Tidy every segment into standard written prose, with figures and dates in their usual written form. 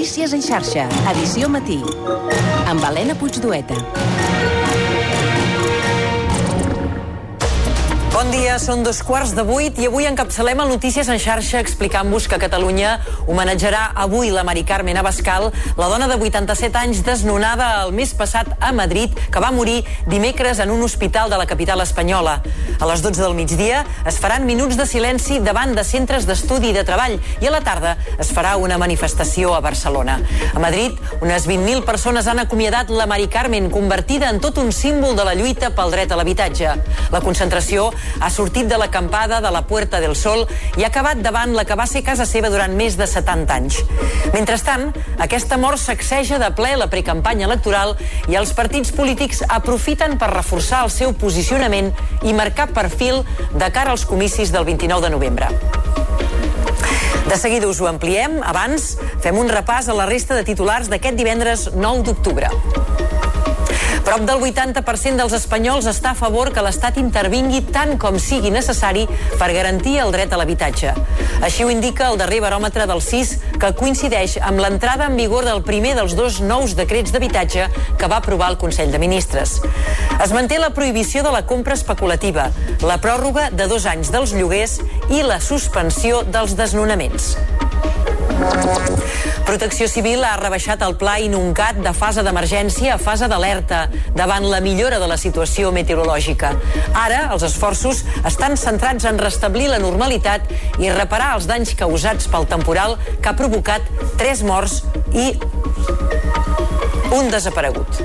Notícies en xarxa, edició matí, amb Helena Puigdueta. Bon dia, són 7:15 i avui encapçalem el Notícies en xarxa explicant-vos que Catalunya homenatjarà avui la Mari Carmen Abascal, la dona de 87 anys desnonada el mes passat a Madrid, que va morir dimecres en un hospital de la capital espanyola. A les 12 del migdia es faran minuts de silenci davant de centres d'estudi i de treball i a la tarda es farà una manifestació a Barcelona. A Madrid, unes 20.000 persones han acomiadat la Mari Carmen, convertida en tot un símbol de la lluita pel dret a l'habitatge. La concentració ha sortit de l'acampada de la Puerta del Sol i ha acabat davant la que va ser casa seva durant més de 70 anys. Mentrestant, aquesta mort sacseja de ple la precampanya electoral i els partits polítics aprofiten per reforçar el seu posicionament i marcar perfil de cara als comicis del 29 de novembre. De seguida us ho ampliem. Abans, fem un repàs a la resta de titulars d'aquest divendres 9 d'octubre. Prop del 80% dels espanyols està a favor que l'Estat intervingui tant com sigui necessari per garantir el dret a l'habitatge. Així ho indica el darrer baròmetre del CIS, que coincideix amb l'entrada en vigor del primer dels dos nous decrets d'habitatge que va aprovar el Consell de Ministres. Es manté la prohibició de la compra especulativa, la pròrroga de 2 anys dels lloguers i la suspensió dels desnonaments. Protecció Civil ha rebaixat el pla Inuncat de fase d'emergència a fase d'alerta davant la millora de la situació meteorològica. Ara, els esforços estan centrats en restablir la normalitat i reparar els danys causats pel temporal que ha provocat 3 morts i un desaparegut.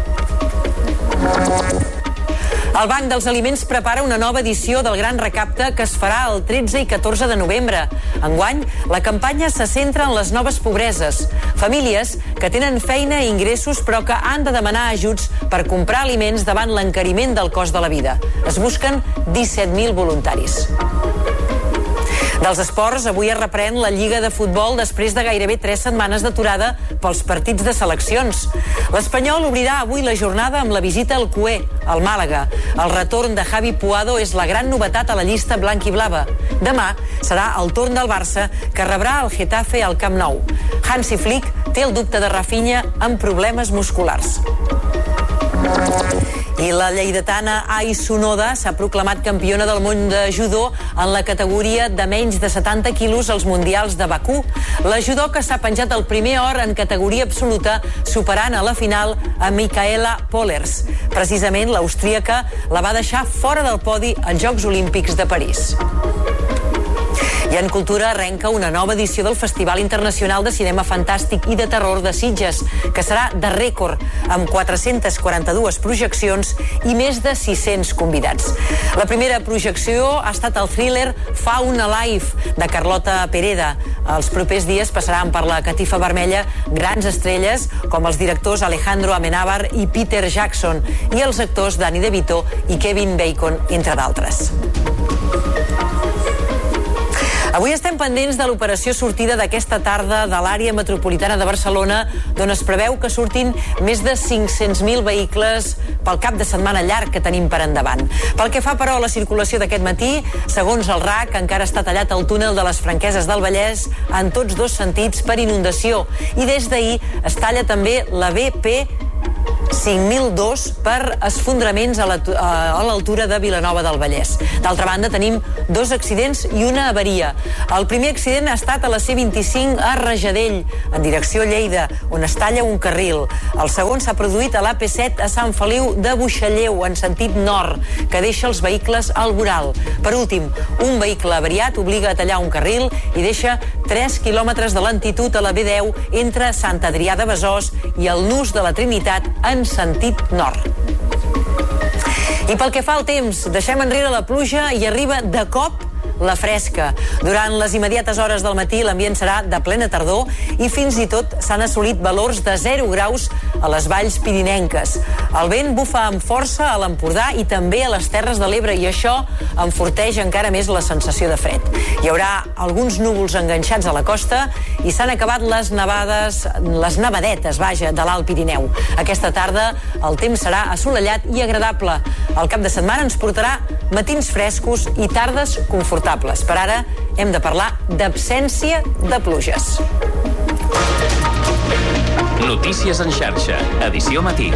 El Banc dels Aliments prepara una nova edició del Gran Recapte que es farà el 13 i 14 de novembre. Enguany, la campanya se centra en les noves pobreses, famílies que tenen feina i ingressos però que han de demanar ajuts per comprar aliments davant l'encariment del cost de la vida. Es busquen 17.000 voluntaris. Dels esports, avui es reprèn la Lliga de Futbol després de gairebé 3 setmanes d'aturada pels partits de seleccions. L'Espanyol obrirà avui la jornada amb la visita al Cué, al Màlaga. El retorn de Javi Puado és la gran novetat a la llista blanc-i-blava. Demà serà el torn del Barça, que rebrà el Getafe al Camp Nou. Hansi Flick té el dubte de Rafinha amb problemes musculars. I la lleidatana Ai Sonoda s'ha proclamat campiona del món de judo en la categoria de menys de 70 quilos als Mundials de Bakú. La judoka s'ha penjat el primer or en categoria absoluta, superant a la final a Micaela Pollers. Precisament, l'austríaca la va deixar fora del podi als Jocs Olímpics de París. I en cultura arrenca una nova edició del Festival Internacional de Cinema Fantàstic i de Terror de Sitges, que serà de rècord, amb 442 projeccions i més de 600 convidats. La primera projecció ha estat el thriller Fauna Life, de Carlota Pereda. Els propers dies passaran per la catifa vermella grans estrelles com els directors Alejandro Amenábar i Peter Jackson i els actors Danny DeVito i Kevin Bacon, entre d'altres. Avui estem pendents de l'operació sortida d'aquesta tarda de l'àrea metropolitana de Barcelona, d'on es preveu que surtin més de 500.000 vehicles pel cap de setmana llarg que tenim per endavant. Pel que fa, però, a la circulació d'aquest matí, segons el RAC, encara està tallat el túnel de les Franqueses del Vallès en tots dos sentits per inundació. I des d'ahir es talla també la BP 5002 per esfondraments a l'altura de Vilanova del Vallès. D'altra banda, tenim 2 accidents i una avaria. El primer accident ha estat a la C25 a Rajadell, en direcció Lleida, on es talla un carril. El segon s'ha produït a l'AP7 a Sant Feliu de Buixalleu, en sentit nord, que deixa els vehicles al voral. Per últim, un vehicle avariat obliga a tallar un carril i deixa 3 quilòmetres de lentitud a la B10 entre Sant Adrià de Besòs i el Nus de la Trinitat en sentit nord. I pel que fa al temps, deixem enrere la pluja i arriba de cop la fresca. Durant les immediates hores del matí l'ambient serà de plena tardor i fins i tot s'han assolit valors de 0 graus a les valls pirinenques. El vent bufa amb força a l'Empordà i també a les Terres de l'Ebre i això enforteix encara més la sensació de fred. Hi haurà alguns núvols enganxats a la costa i s'han acabat les nevadetes, de l'Alt Pirineu. Aquesta tarda el temps serà assolellat i agradable. El cap de setmana ens portarà matins frescos i tardes confortables. Per ara hem de parlar d'absència de pluges. Notícies en xarxa, edició matí.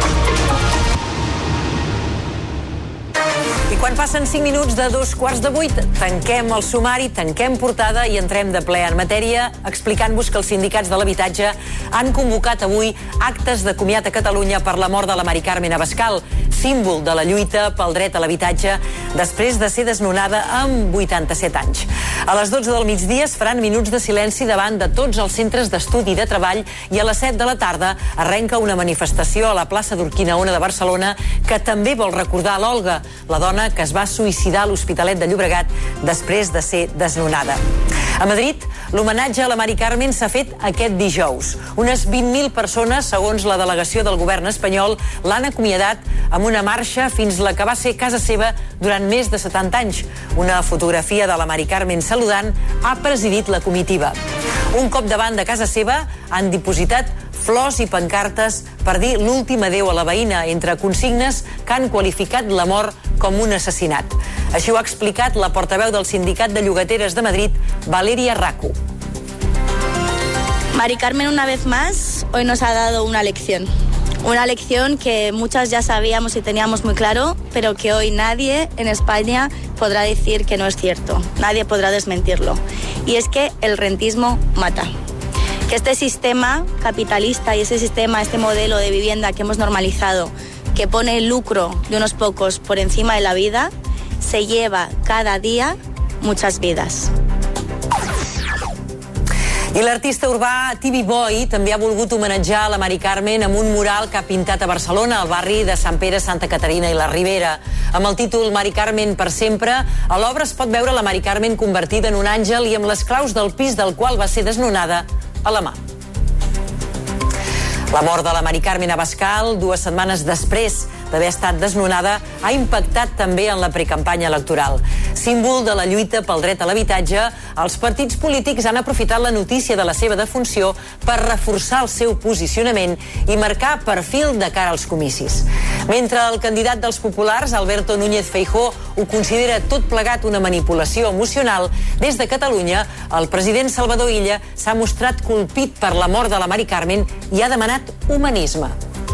I quan passen 5 minuts de 7:45, tanquem el sumari, tanquem portada i entrem de ple en matèria, explicant-vos que els sindicats de l'habitatge han convocat avui actes de comiat a Catalunya per la mort de la Mari Carmen Abascal, símbol de la lluita pel dret a l'habitatge després de ser desnonada amb 87 anys. A les 12 del migdia es faran minuts de silenci davant de tots els centres d'estudi i de treball i a les 7 de la tarda arrenca una manifestació a la plaça d'Urquinaona de Barcelona que també vol recordar l'Olga, la dona que es va suïcidar a l'Hospitalet de Llobregat després de ser desnonada. A Madrid, l'homenatge a la Mari Carmen s'ha fet aquest dijous. Unes 20.000 persones, segons la delegació del govern espanyol, l'han acomiadat amb una marxa fins la que va ser casa seva durant més de 70 anys. Una fotografia de la Mari Carmen saludant ha presidit la comitiva. Un cop davant de casa seva han dipositat flors i pancartes per dir l'últim adeu a la veïna, entre consignes que han qualificat la mort com un assassinat. Així ho ha explicat la portaveu del Sindicat de Llogateres de Madrid, Valeria Racu. Mari Carmen, una vez más, hoy nos ha dado una lección. Una lección que muchas ya sabíamos y teníamos muy claro, pero que hoy nadie en España podrá decir que no es cierto. Nadie podrá desmentirlo. Y es que el rentismo mata. Que este sistema capitalista y este modelo de vivienda que hemos normalizado, que pone el lucro de unos pocos por encima de la vida, se lleva cada día muchas vidas. I l'artista urbà TV Boy també ha volgut homenatjar la Mari Carmen amb un mural que ha pintat a Barcelona, al barri de Sant Pere, Santa Caterina i la Ribera. Amb el títol Mari Carmen per sempre, a l'obra es pot veure la Mari Carmen convertida en un àngel i amb les claus del pis del qual va ser desnonada a la mà. La mort de la Mari Carmen Abascal, 2 setmanes després d'haver estat desnonada, ha impactat també en la precampanya electoral. Símbol de la lluita pel dret a l'habitatge, els partits polítics han aprofitat la notícia de la seva defunció per reforçar el seu posicionament i marcar perfil de cara als comicis. Mentre el candidat dels populars, Alberto Núñez Feijóo, ho considera tot plegat una manipulació emocional, des de Catalunya, el president Salvador Illa s'ha mostrat colpit per la mort de la Mari Carmen i ha demanat humanisme.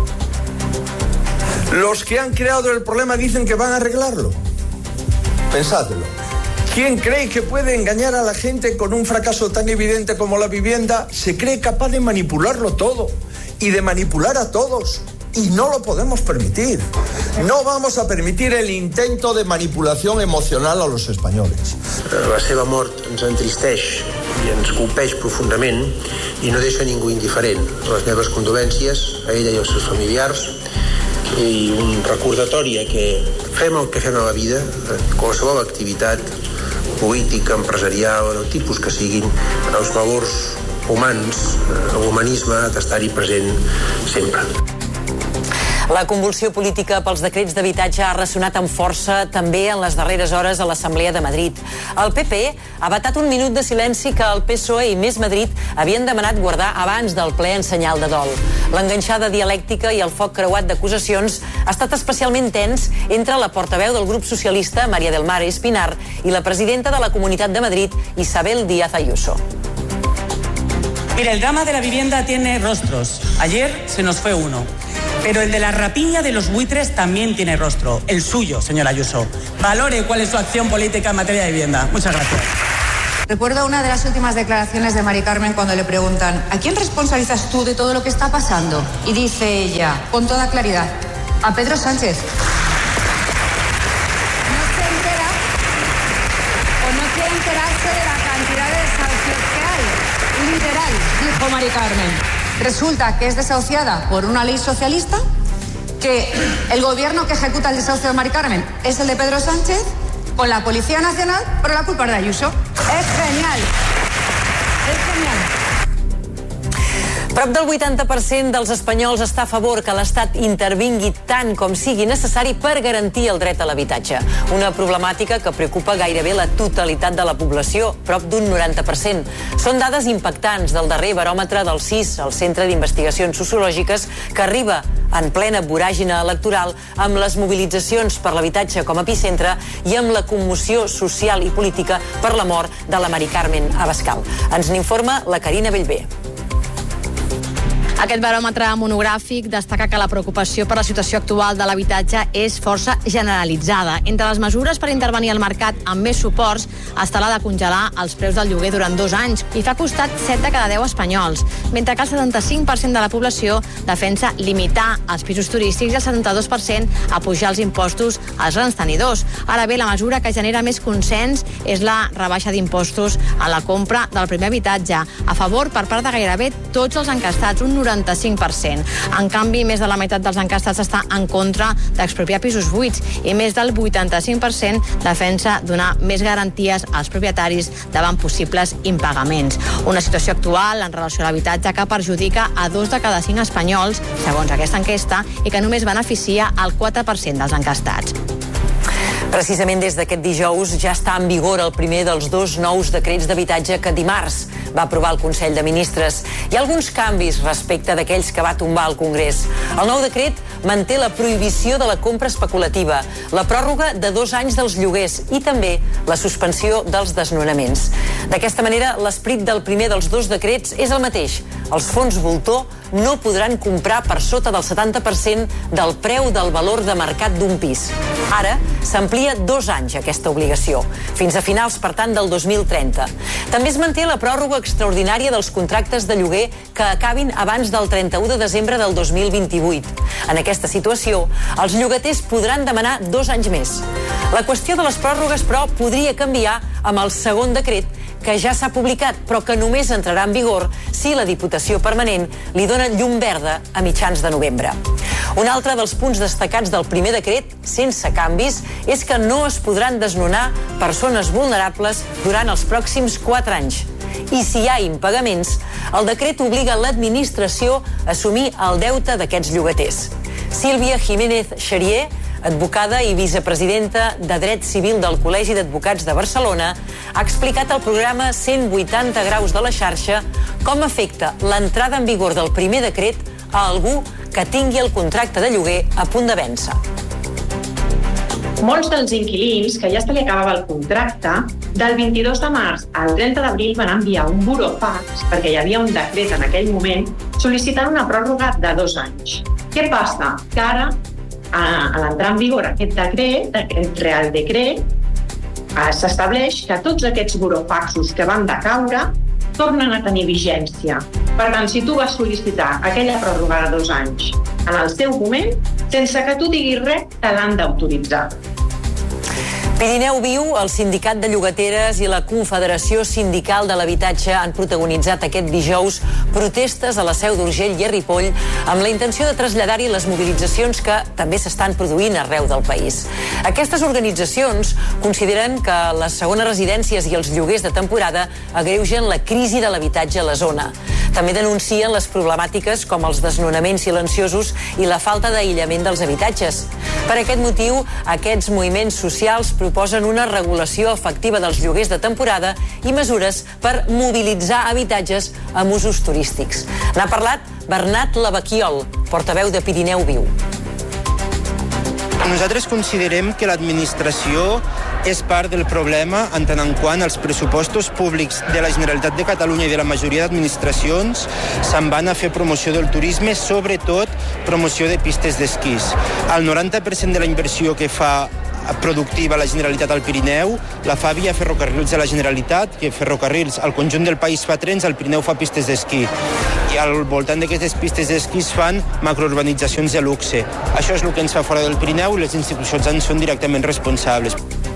Los que han creado el problema dicen que van a arreglarlo. Pensadlo. ¿Quién cree que puede engañar a la gente con un fracaso tan evidente como la vivienda? Se cree capaz de manipularlo todo y de manipular a todos. Y no lo podemos permitir. No vamos a permitir el intento de manipulación emocional a los españoles. La seva mort ens entristeix i ens colpeix profundament i no deixa ningú indiferent. Les meves condolències a ella i als seus familiars i un recordatori que fem el que fem a la vida, qualsevol activitat política, empresarial, del tipus que siguin, els valors humans, l'humanisme ha d'estar-hi present sempre. La convulsió política pels decrets d'habitatge ha ressonat amb força també en les darreres hores a l'Assemblea de Madrid. El PP ha vetat un minut de silenci que el PSOE i Més Madrid havien demanat guardar abans del ple en senyal de dol. L'enganxada dialèctica i el foc creuat d'acusacions ha estat especialment tens entre la portaveu del grup socialista, María del Mar Espinar, i la presidenta de la Comunitat de Madrid, Isabel Díaz Ayuso. Mira, el drama de la vivienda tiene rostros. Ayer se nos fue uno. Pero el de la rapiña de los buitres también tiene rostro. El suyo, señora Ayuso. Valore cuál es su acción política en materia de vivienda. Muchas gracias. Recuerdo una de las últimas declaraciones de Mari Carmen cuando le preguntan ¿a quién responsabilizas tú de todo lo que está pasando? Y dice ella, con toda claridad, a Pedro Sánchez. No se entera o no quiere enterarse de la cantidad de desahucios que hay. Literal, dijo Mari Carmen. Resulta que es desahuciada por una ley socialista, que el gobierno que ejecuta el desahucio de Mari Carmen es el de Pedro Sánchez, con la Policía Nacional, pero la culpa es de Ayuso. És genial. És genial. Prop del 80% dels espanyols està a favor que l'Estat intervingui tant com sigui necessari per garantir el dret a l'habitatge. Una problemàtica que preocupa gairebé la totalitat de la població, prop d'un 90%. Són dades impactants del darrer baròmetre del CIS, el Centre d'Investigacions Sociològiques, que arriba en plena voràgine electoral amb les mobilitzacions per l'habitatge com a epicentre i amb la commoció social i política per la mort de la Mari Carmen Abascal. Ens n'informa la Carina Bellver. Aquest baròmetre monogràfic destaca que la preocupació per la situació actual de l'habitatge és força generalitzada. Entre les mesures per intervenir al mercat amb més suports està la de congelar els preus del lloguer durant 2 anys i fa costat 7 de cada 10 espanyols, mentre que el 75% de la població defensa limitar els pisos turístics i el 72% apujar els impostos als grans tenidors. Ara bé, la mesura que genera més consens és la rebaixa d'impostos a la compra del primer habitatge, a favor per part de gairebé tots els encastats, un 95%. En canvi, més de la meitat dels encastats està en contra d'expropiar pisos buits i més del 85% defensa donar més garanties als propietaris davant possibles impagaments. Una situació actual en relació a l'habitatge que perjudica a 2 de cada 5 espanyols, segons aquesta enquesta, i que només beneficia el 4% dels encastats. Precisament des d'aquest dijous ja està en vigor el primer dels 2 nous decrets d'habitatge que dimarts va aprovar el Consell de Ministres. Hi ha alguns canvis respecte d'aquells que va tombar el Congrés. El nou decret manté la prohibició de la compra especulativa, la pròrroga de 2 anys dels lloguers i també la suspensió dels desnonaments. D'aquesta manera, l'esperit del primer dels 2 decrets és el mateix. Els fons voltor no podran comprar per sota del 70% del preu del valor de mercat d'un pis. Ara s'amplia 2 anys aquesta obligació, fins a finals, per tant, del 2030. També es manté la pròrroga extraordinària dels contractes de lloguer que acabin abans del 31 de desembre del 2028. En aquesta situació, els llogaters podran demanar 2 anys més. La qüestió de les pròrrogues, però, podria canviar amb el segon decret, que ja s'ha publicat, però que només entrarà en vigor si la Diputació Permanent li dona llum verda a mitjans de novembre. Un altre dels punts destacats del primer decret, sense canvis, és que no es podran desnonar persones vulnerables durant els pròxims 4 anys. I si hi ha impagaments, el decret obliga l'administració a assumir el deute d'aquests llogaters. Sílvia Jiménez Xerier, advocada i vicepresidenta de Dret Civil del Col·legi d'Advocats de Barcelona, ha explicat al programa 180 graus de la xarxa com afecta l'entrada en vigor del primer decret a algú que tingui el contracte de lloguer a punt de vèncer. Molts dels inquilins que ja se li acabava el contracte, del 22 de març al 30 d'abril van enviar un burofax, perquè hi havia un decret en aquell moment, sol·licitant una pròrroga de 2 anys. Què passa? Que ara, a l'entrar en vigor aquest decret, aquest Real Decret, s'estableix que tots aquests burofaxos que van decaure tornen a tenir vigència. Per tant, si tu vas sol·licitar aquella pròrroga de 2 anys en el seu moment, sense que tu diguis res, te l'han d'autoritzar. Pirineu Viu, el Sindicat de Llogateres i la Confederació Sindical de l'Habitatge han protagonitzat aquest dijous protestes a la Seu d'Urgell i a Ripoll amb la intenció de traslladar-hi les mobilitzacions que també s'estan produint arreu del país. Aquestes organitzacions consideren que les segones residències i els lloguers de temporada agreugen la crisi de l'habitatge a la zona. També denuncien les problemàtiques com els desnonaments silenciosos i la falta d'aïllament dels habitatges. Per aquest motiu, aquests moviments socials proposen una regulació efectiva dels lloguers de temporada i mesures per mobilitzar habitatges amb usos turístics. N'ha parlat Bernat Lavaquiol, portaveu de Pirineu Viu. Nosaltres considerem que l'administració és part del problema en tant en quant els pressupostos públics de la Generalitat de Catalunya i de la majoria d'administracions se'n van a fer promoció del turisme, sobretot promoció de pistes d'esquís. El 90% de la inversió que fa productiva la Generalitat al Pirineu la fa via ferrocarrils de la Generalitat, que ferrocarrils al conjunt del país fa trens, al Pirineu fa pistes d'esquí. I al voltant d'aquestes pistes d'esquí es fan macrourbanitzacions de luxe. Això és el que ens fa fora del Pirineu i les institucions en són directament responsables.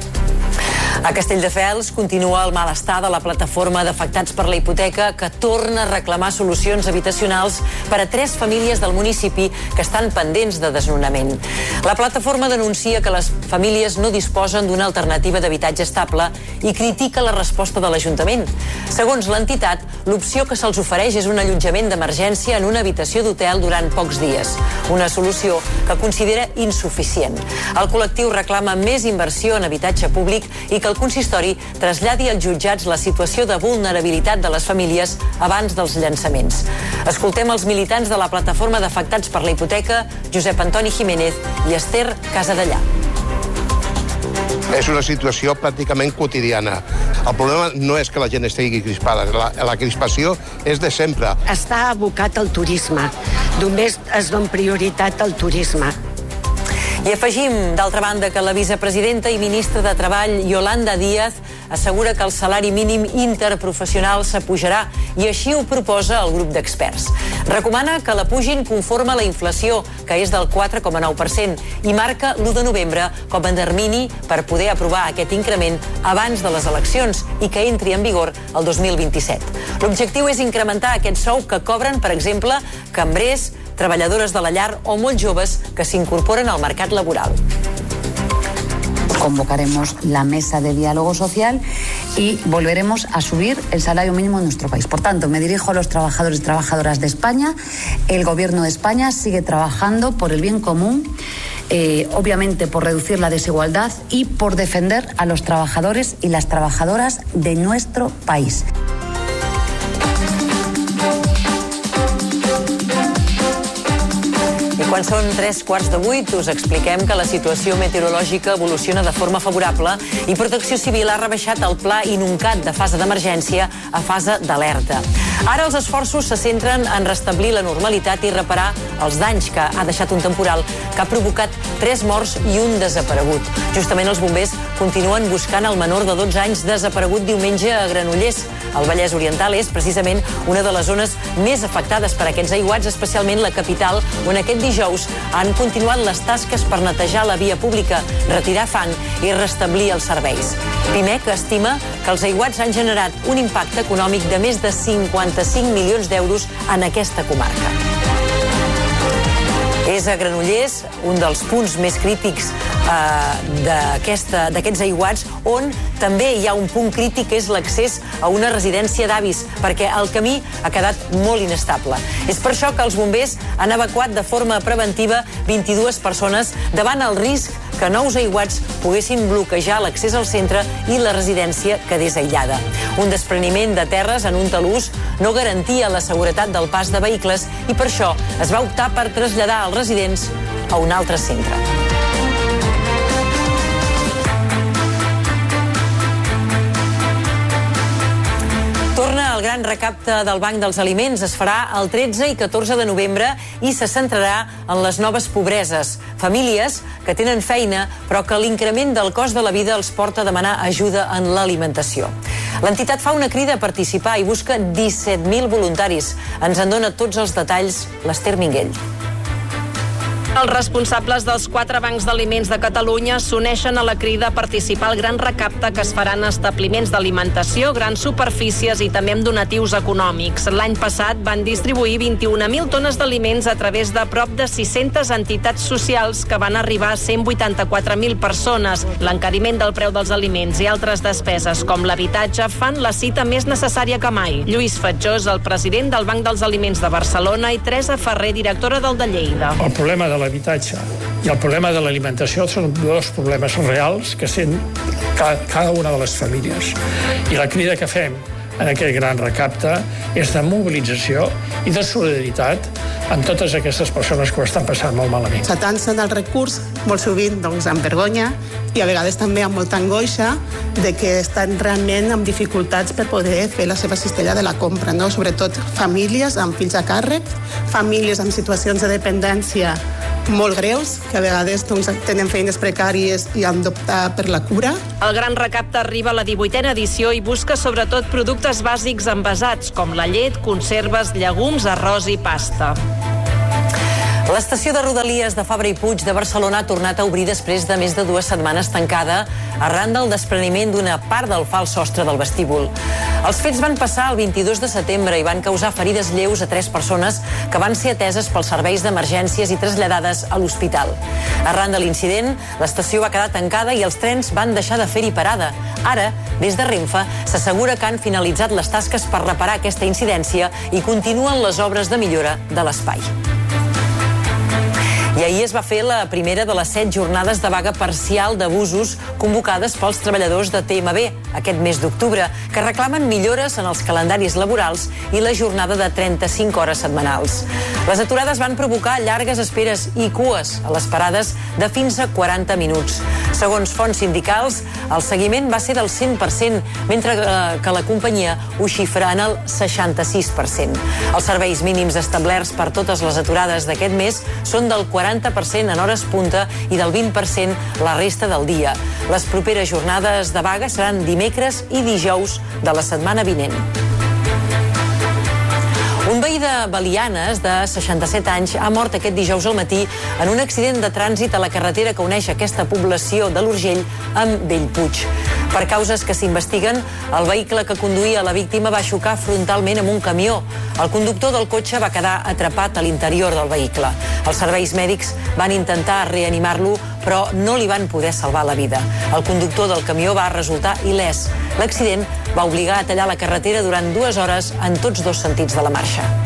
A Castelldefels continua el malestar de la plataforma d'afectats per la hipoteca que torna a reclamar solucions habitacionals per a 3 famílies del municipi que estan pendents de desnonament. La plataforma denuncia que les famílies no disposen d'una alternativa d'habitatge estable i critica la resposta de l'Ajuntament. Segons l'entitat, l'opció que se'ls ofereix és un allotjament d'emergència en una habitació d'hotel durant pocs dies, una solució que considera insuficient. El col·lectiu reclama més inversió en habitatge públic i que el consistori traslladi als jutjats la situació de vulnerabilitat de les famílies abans dels llançaments. Escoltem els militants de la plataforma d'afectats per la hipoteca, Josep Antoni Jiménez i Esther Casadellà. És una situació pràcticament quotidiana. El problema no és que la gent estigui crispada, la crispació és de sempre. Està abocat al turisme. Només es dona prioritat al turisme. I afegim, d'altra banda, que la vicepresidenta i ministra de Treball, Yolanda Díaz, assegura que el salari mínim interprofessional s'apujarà i així ho proposa el grup d'experts. Recomana que la pugin conforme a la inflació, que és del 4,9%, i marca l'1 de novembre com a termini per poder aprovar aquest increment abans de les eleccions i que entri en vigor el 2027. L'objectiu és incrementar aquest sou que cobren, per exemple, cambrers, treballadores de la llar o molt joves que s'incorporen al mercat laboral. Convocaremos la mesa de diálogo social y volveremos a subir el salario mínimo en nuestro país. Por tanto, me dirijo a los trabajadores y trabajadoras de España. El Gobierno de España sigue trabajando por el bien común, obviamente por reducir la desigualdad y por defender a los trabajadores y las trabajadoras de nuestro país. Quan són 7:45, us expliquem que la situació meteorològica evoluciona de forma favorable i Protecció Civil ha rebaixat el pla INUNCAT de fase d'emergència a fase d'alerta. Ara els esforços se centren en restablir la normalitat i reparar els danys que ha deixat un temporal que ha provocat 3 morts i un desaparegut. Justament els bombers continuen buscant el menor de 12 anys desaparegut diumenge a Granollers. El Vallès Oriental és precisament una de les zones més afectades per aquests aiguats, especialment la capital, on aquest dijous han continuat les tasques per netejar la via pública, retirar fang i restablir els serveis. Pimec estima que els aiguats han generat un impacte econòmic de més de 55 milions d'euros en aquesta comarca. És a Granollers, un dels punts més crítics d'aquests aiguats, on també hi ha un punt crític, que és l'accés a una residència d'avis, perquè el camí ha quedat molt inestable. És per això que els bombers han evacuat de forma preventiva 22 persones davant el risc que nous aiguats poguessin bloquejar l'accés al centre i la residència quedés aïllada. Un despreniment de terres en un talús no garantia la seguretat del pas de vehicles i per això es va optar per traslladar els residents a un altre centre. Torna el gran recapte del Banc dels Aliments. Es farà el 13 i 14 de novembre i se centrarà en les noves pobreses. Famílies que tenen feina però que l'increment del cost de la vida els porta a demanar ajuda en l'alimentació. L'entitat fa una crida a participar i busca 17.000 voluntaris. Ens en dona tots els detalls l'Ester Minguell. Els responsables dels 4 bancs d'aliments de Catalunya s'uneixen a la crida a participar al gran recapte que es farà en establiments d'alimentació, grans superfícies i també amb donatius econòmics. L'any passat van distribuir 21.000 tones d'aliments a través de prop de 600 entitats socials que van arribar a 184.000 persones. L'encariment del preu dels aliments i altres despeses com l'habitatge fan la cita més necessària que mai. Lluís Fatjós, el president del Banc dels Aliments de Barcelona, i Teresa Ferrer, directora del de Lleida. El problema de l'habitatge i el problema de l'alimentació són 2 problemes reals que sent cada una de les famílies. I la crida que fem en aquest gran recapte és de mobilització i de solidaritat amb totes aquestes persones que ho estan passant molt malament. S'atansen el recurs molt sovint amb vergonya i a vegades també amb molta angoixa de que estan realment amb dificultats per poder fer la seva cistella de la compra, no? Sobretot famílies amb fills a càrrec, famílies amb situacions de dependència molt greus, que a vegades tenen feines precàries i han d'optar per la cura. El gran recapte arriba a la 18a edició i busca sobretot productes bàsics envasats, com la llet, conserves, llegums, arròs i pasta. L'estació de Rodalies de Fabra i Puig de Barcelona ha tornat a obrir després de més de 2 setmanes tancada arran del despreniment d'una part del fals sostre del vestíbul. Els fets van passar el 22 de setembre i van causar ferides lleus a 3 persones que van ser ateses pels serveis d'emergències i traslladades a l'hospital. Arran de l'incident, l'estació va quedar tancada i els trens van deixar de fer-hi parada. Ara, des de Renfe, s'assegura que han finalitzat les tasques per reparar aquesta incidència i continuen les obres de millora de l'espai. I ahir es va fer la primera de les 7 jornades de vaga parcial d'abusos convocades pels treballadors de TMB aquest mes d'octubre, que reclamen millores en els calendaris laborals i la jornada de 35 hores setmanals. Les aturades van provocar llargues esperes i cues a les parades de fins a 40 minuts. Segons fonts sindicals, el seguiment va ser del 100%, mentre que la companyia ho xifra en el 66%. Els serveis mínims establerts per totes les aturades d'aquest mes són del 40% en hores punta i del 20% la resta del dia. Les properes jornades de vaga seran dimecres i dijous de la setmana vinent. Un veí de Belianes, de 67 anys, ha mort aquest dijous al matí en un accident de trànsit a la carretera que uneix aquesta població de l'Urgell amb Bellpuig. Per causes que s'investiguen, el vehicle que conduïa la víctima va xocar frontalment amb un camió. El conductor del cotxe va quedar atrapat a l'interior del vehicle. Els serveis mèdics van intentar reanimar-lo, però no li van poder salvar la vida. El conductor del camió va resultar il·lès. L'accident va obligar a tallar la carretera durant 2 hores en tots dos sentits de la marxa.